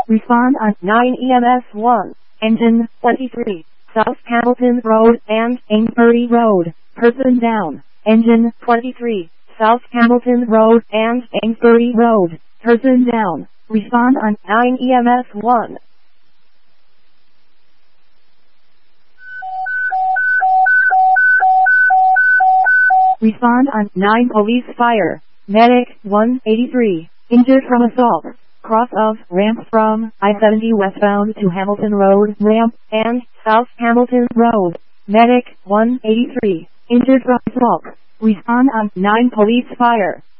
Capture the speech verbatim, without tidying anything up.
Respond on nine E M S one. Engine twenty-three. South Hamilton Road and Amesbury Road. Person down. Engine twenty-three. South Hamilton Road and Amesbury Road. Person down. Respond on nine E M S one. Respond on nine Police Fire. Medic one eighty-three. Injured from assault. Cross of ramp from I seventy westbound to Hamilton Road ramp and South Hamilton Road. Medic one eighty-three. Injured from assault. Respond on nine Police Fire.